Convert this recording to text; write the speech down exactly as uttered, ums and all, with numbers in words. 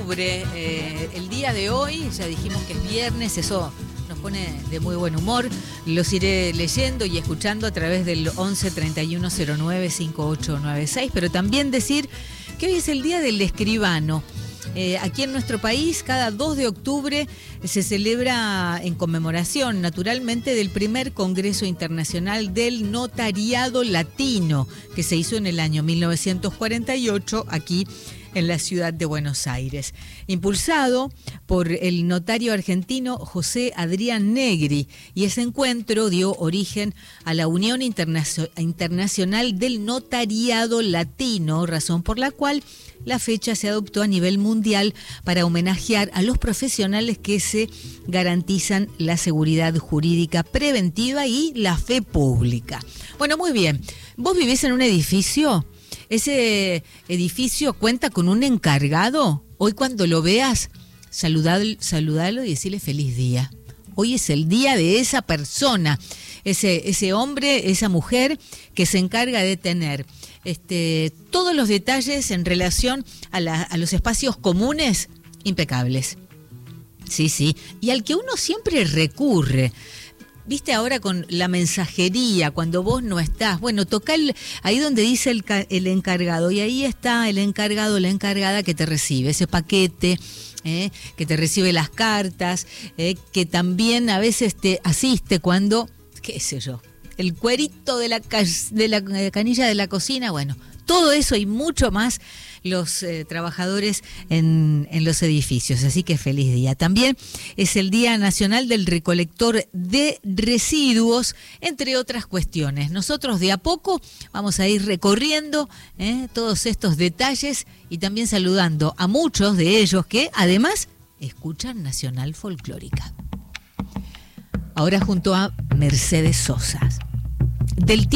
octubre, eh, el día de hoy, ya dijimos que es viernes, eso nos pone de muy buen humor. Los iré leyendo y escuchando a través del once treinta y uno cero nueve cincuenta y ocho noventa y seis, pero también decir que hoy es el día del escribano. Eh, aquí en nuestro país, cada dos de octubre se celebra en conmemoración, naturalmente, del primer Congreso Internacional del Notariado Latino, que se hizo en el año mil novecientos cuarenta y ocho aquí en la ciudad de Buenos Aires, impulsado por el notario argentino José Adrián Negri, y ese encuentro dio origen a la Unión Internacio- Internacional del Notariado Latino, razón por la cual la fecha se adoptó a nivel mundial para homenajear a los profesionales que se garantizan la seguridad jurídica preventiva y la fe pública. Bueno, muy bien. ¿Vos vivís en un edificio? ¿Ese edificio cuenta con un encargado? Hoy cuando lo veas, saludalo, saludalo y decirle feliz día. Hoy es el día de esa persona, ese, ese hombre, esa mujer que se encarga de tener este, todos los detalles en relación a, la, a los espacios comunes impecables. Sí, sí. Y al que uno siempre recurre. Viste ahora con la mensajería, cuando vos no estás, bueno, toca el, ahí donde dice el, el encargado, y ahí está el encargado, la encargada que te recibe ese paquete, eh, que te recibe las cartas, eh, que también a veces te asiste cuando, qué sé yo, el cuerito de la, de la canilla de la cocina, bueno, todo eso y mucho más los eh, trabajadores en, en los edificios, así que feliz día. También es el Día Nacional del Recolector de Residuos, entre otras cuestiones. Nosotros de a poco vamos a ir recorriendo eh, todos estos detalles y también saludando a muchos de ellos que además escuchan Nacional Folclórica. Ahora junto a Mercedes Sosa. Del